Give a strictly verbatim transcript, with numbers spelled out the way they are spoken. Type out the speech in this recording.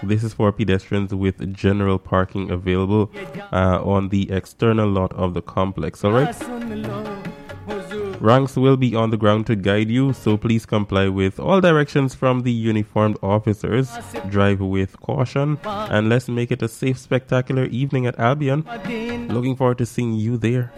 This is for pedestrians with general parking available uh, on the external lot of the complex. All right. Ranks will be on the ground to guide you, so please comply with all directions from the uniformed officers. Drive with caution, and let's make it a safe, spectacular evening at Albion. Looking forward to seeing you there.